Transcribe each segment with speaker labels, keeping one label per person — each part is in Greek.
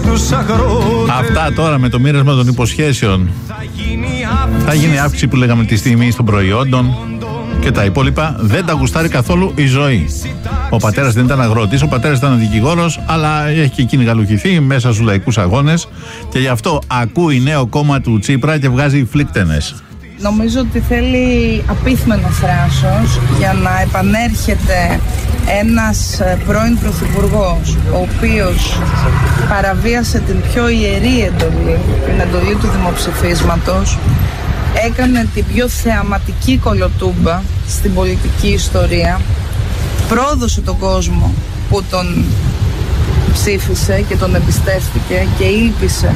Speaker 1: Αυτά τώρα με το μοίρασμα των υποσχέσεων. Θα γίνει αύξηση που λέγαμε τη τιμή των προϊόντων και τα υπόλοιπα. Δεν τα γουστάρει καθόλου η ζωή. Ο πατέρας δεν ήταν αγρότης, ο πατέρας ήταν δικηγόρος, αλλά έχει και εκείνη γαλουχηθεί μέσα στους λαϊκούς αγώνες και γι' αυτό ακούει νέο κόμμα του Τσίπρα και βγάζει φλίκτενες.
Speaker 2: Νομίζω ότι θέλει απίθμενο θράσος για να επανέρχεται ένας πρώην πρωθυπουργός, ο οποίος παραβίασε την πιο ιερή εντολή, την εντολή του δημοψηφίσματος, έκανε την πιο θεαματική κολοτούμπα στην πολιτική ιστορία, πρόδωσε τον κόσμο που τον ψήφισε και τον εμπιστεύτηκε και ήλπισε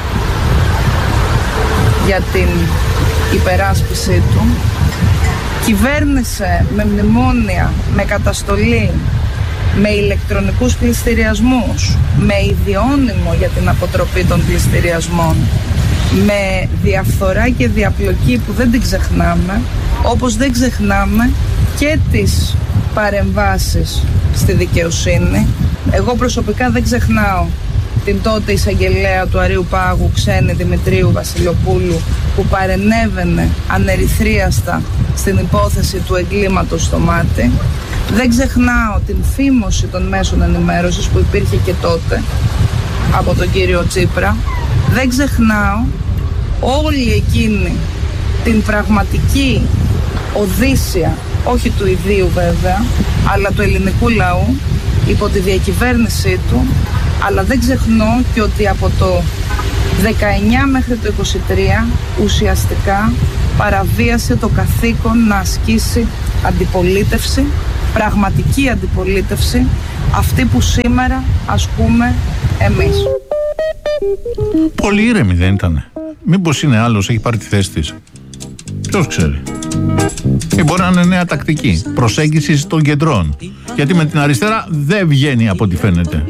Speaker 2: για την υπεράσπιση του, κυβέρνησε με μνημόνια, με καταστολή, με ηλεκτρονικούς πληστηριασμούς, με ιδιώνυμο για την αποτροπή των πληστηριασμών, με διαφθορά και διαπλοκή που δεν την ξεχνάμε, όπως δεν ξεχνάμε και τις παρεμβάσεις στη δικαιοσύνη. Εγώ προσωπικά δεν ξεχνάω την τότε εισαγγελέα του Αρείου Πάγου, Ξένη Δημητρίου Βασιλοπούλου, που παρενέβαινε ανερυθρίαστα στην υπόθεση του εγκλήματος στο Μάτι. Δεν ξεχνάω την φήμωση των μέσων ενημέρωσης που υπήρχε και τότε από τον κύριο Τσίπρα. Δεν ξεχνάω όλη εκείνη την πραγματική οδύσσια, όχι του ιδίου βέβαια, αλλά του ελληνικού λαού υπό τη διακυβέρνησή του. Αλλά δεν ξεχνώ και ότι από το 19 μέχρι το 23 ουσιαστικά παραβίασε το καθήκον να ασκήσει αντιπολίτευση, πραγματική αντιπολίτευση, αυτή που σήμερα ασκούμε εμείς.
Speaker 1: Πολύ ήρεμη δεν ήτανε? Μήπως είναι άλλος, έχει πάρει τη θέση της? Ποιος ξέρει. Ή μπορεί να είναι νέα τακτική προσέγγισης των κεντρών. Γιατί με την αριστερά δεν βγαίνει από ό,τι φαίνεται.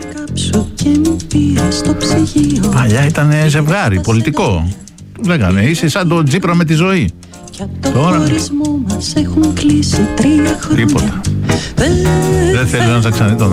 Speaker 1: Παλιά ήταν ζευγάρι πολιτικό. Λέγανε είσαι σαν το Τσίπρα με τη ζωή. Τώρα τίποτα. Δεν θέλει να ξαναδεί τον